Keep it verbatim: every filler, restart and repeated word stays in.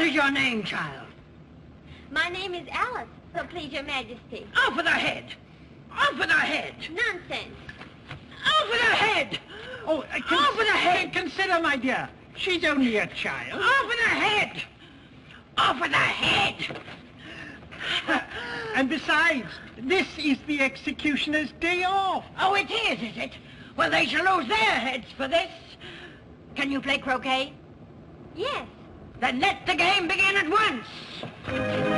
is your name, child? My name is Alice, so please your majesty. Off with her head! Off with her head! Nonsense. Off with her head! Oh, uh, con- Off with her head! Consider, my dear, she's only a child. Off with her head! Off with her head! And besides, this is the executioner's day off. Oh, it is, is it? Well, they shall lose their heads for this. Can you play croquet? Yes. Then let the game begin at once.